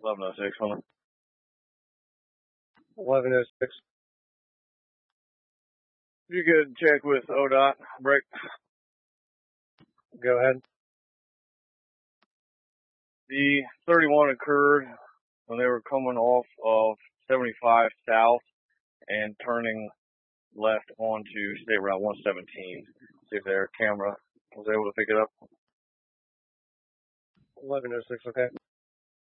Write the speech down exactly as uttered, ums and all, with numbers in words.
eleven oh six, hold on. eleven oh six. You could check with O D O T, break. Go ahead. The thirty-one occurred when they were coming off of seventy-five south and turning left onto State Route one seventeen. See if their camera was able to pick it up. eleven oh six, okay.